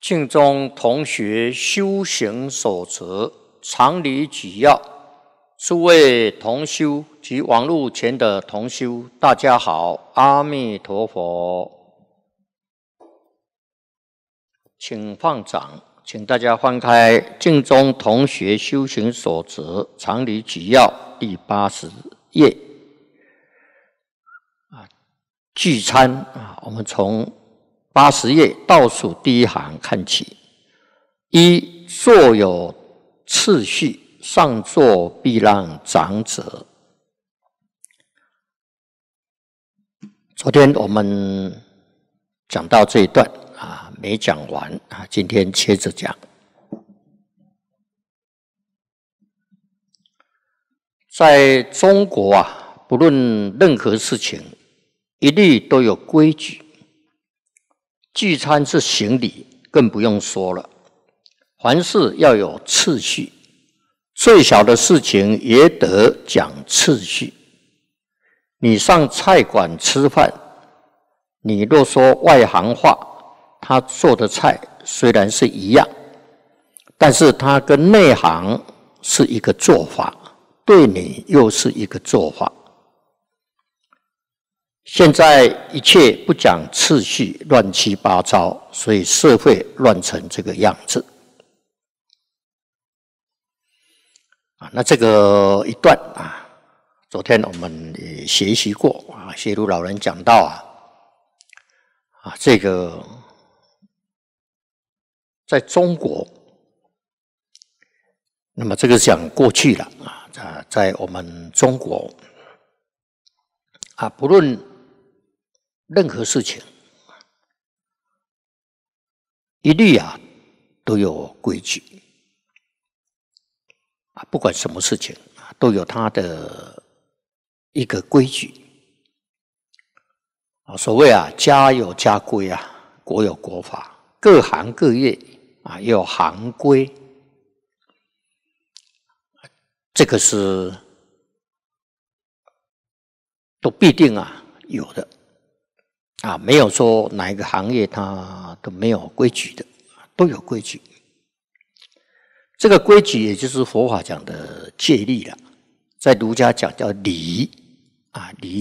敬宗同学修行守则常理举要，诸位同修及网络前的同修，大家好，阿弥陀佛。请放掌，请大家翻开《敬宗同学修行守则常理举要》第80页。聚餐我们从80页倒数第一行看起。一、坐有次序，上座必让长者。昨天我们讲到这一段没讲完今天接着讲。在中国不论任何事情，一律都有规矩。聚餐是行礼，更不用说了。凡事要有次序，最小的事情也得讲次序。你上菜馆吃饭，你若说外行话，他做的菜虽然是一样，但是他跟内行是一个做法，对你又是一个做法。现在一切不讲次序，乱七八糟，所以社会乱成这个样子。那这个一段昨天我们也学习过谢鲁老人讲到这个在中国，那么这个讲过去了在我们中国不论任何事情，一律都有规矩不管什么事情都有它的一个规矩所谓家有家规国有国法，各行各业也有行规，这个是都必定有的没有说哪一个行业它都没有规矩的，都有规矩。这个规矩也就是佛法讲的戒律了，在儒家讲叫礼礼